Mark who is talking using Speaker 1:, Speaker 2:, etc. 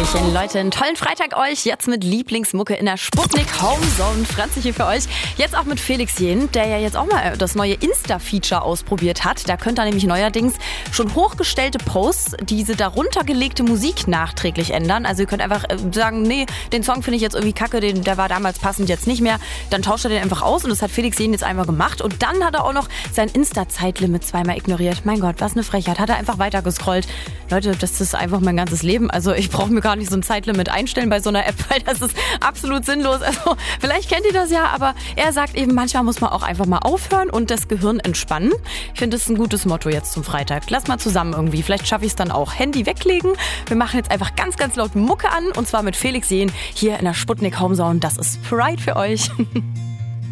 Speaker 1: Hallöchen, Leute, einen tollen Freitag euch. Jetzt mit Lieblingsmucke in der Sputnik Homezone. Franzi hier für euch. Jetzt auch mit Felix Jähn, der ja jetzt auch mal das neue Insta-Feature ausprobiert hat. Da könnt ihr nämlich neuerdings schon hochgestellte Posts, diese darunter gelegte Musik nachträglich ändern. Also ihr könnt einfach sagen, nee, den Song finde ich jetzt irgendwie kacke, der war damals passend, jetzt nicht mehr. Dann tauscht er den einfach aus und das hat Felix Jähn jetzt einmal gemacht. Und dann hat er auch noch sein Insta-Zeitlimit zweimal ignoriert. Mein Gott, was eine Frechheit. Hat er einfach weiter gescrollt. Leute, das ist einfach mein ganzes Leben. Also ich brauche mir gar nicht so ein Zeitlimit einstellen bei so einer App, weil das ist absolut sinnlos. Also vielleicht kennt ihr das ja, aber er sagt eben, manchmal muss man auch einfach mal aufhören und das Gehirn entspannen. Ich finde, das ist ein gutes Motto jetzt zum Freitag. Lass mal zusammen irgendwie. Vielleicht schaffe ich es dann auch. Handy weglegen. Wir machen jetzt einfach ganz, ganz laut Mucke an und zwar mit Felix Jähn hier in der Sputnik Homezone. Das ist Pride für euch.